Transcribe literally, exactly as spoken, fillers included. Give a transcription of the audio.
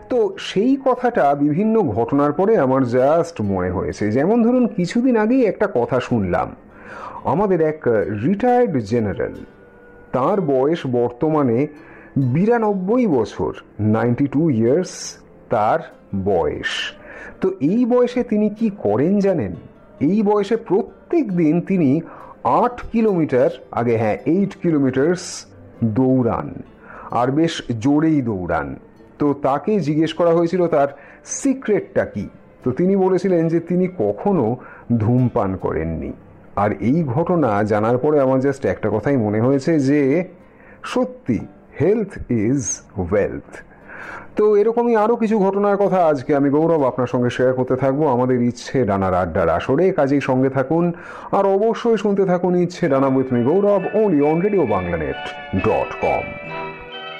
তো সেই কথাটা বিভিন্ন ঘটনার পরে আমার জাস্ট মনে হয়েছে। যেমন ধরুন, কিছুদিন আগেই একটা কথা শুনলাম, আমাদের এক রিটায়ার্ড জেনারেল, তার বয়স বর্তমানে বিরানব্বই বছর, নাইনটি টু ইয়ার্স তার বয়স। তো এই বয়সে তিনি কি করেন জানেন? এই বয়সে প্রত্যেক দিন তিনি আট কিলোমিটার, আগে হ্যাঁ এইট কিলোমিটার্স দৌড়ান, আর বেশ জোরেই দৌড়ান। তো তাকে জিজ্ঞেস করা হয়েছিল তার সিক্রেটটা কি। তো তিনি বলেছিলেন যে তিনি কখনো ধূমপান করেননি। আর এই ঘটনা জানার পরে আমার জাস্ট একটা কথাই মনে হয়েছে যে সত্যি হেলথ ইজ ওয়েলথ। তো এরকমই আরও কিছু ঘটনার কথা আজকে আমি গৌরব আপনার সঙ্গে শেয়ার করতে থাকবো আমাদের ইচ্ছে ডানার আড্ডার আসরে। কাজেই সঙ্গে থাকুন, আর অবশ্যই শুনতে থাকুন ইচ্ছে ডানা with me Gaurav, only on radio বাংলানেট dot com.